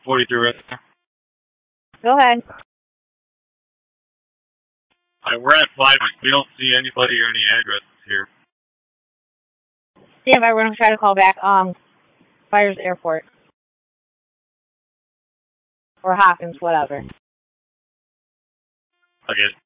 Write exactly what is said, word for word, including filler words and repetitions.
forty-three right there. Go ahead. Alright, we're at five. We don't see anybody or any addresses here. Stand by, we're gonna try to call back, um, Fires Airport. Or Hopkins, whatever. I get it.